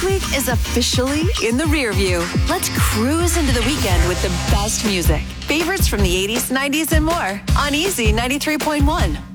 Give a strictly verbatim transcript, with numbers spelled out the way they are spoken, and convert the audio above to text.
Work week is officially in the rear view. Let's cruise into the weekend with the best music. Favorites from the eighties, nineties, and more on Easy ninety-three point one.